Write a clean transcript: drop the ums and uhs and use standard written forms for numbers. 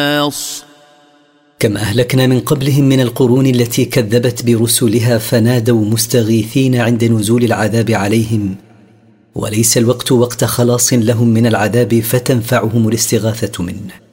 كما أهلكنا من قبلهم من القرون التي كذبت برسلها فنادوا مستغيثين عند نزول العذاب عليهم، وليس الوقت وقت خلاص لهم من العذاب فتنفعهم الاستغاثة منه.